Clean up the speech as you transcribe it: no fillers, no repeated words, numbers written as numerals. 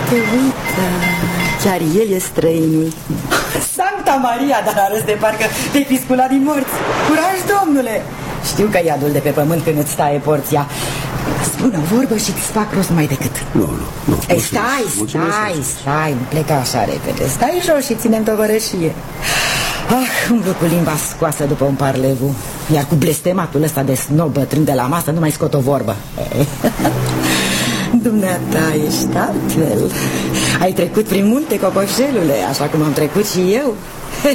te uită. Chiar el e străinul. Sancta Maria, dar arăți de parcă te-ai fi sculat din morți. Curaj, domnule. Știu că e adul de pe pământ când îți taie porția. Spune o vorbă și îți fac rost mai decât. Nu. Ei, stai, nu pleca așa repede. Stai jos și ținem tovărășie. Umblu cu limba scoasă după un parlevu. Iar cu blestematul ăsta de snob bătrân de la masă nu mai scot o vorbă. Dumneata ești altfel. Ai trecut prin multe, cocoșelule, așa cum am trecut și eu.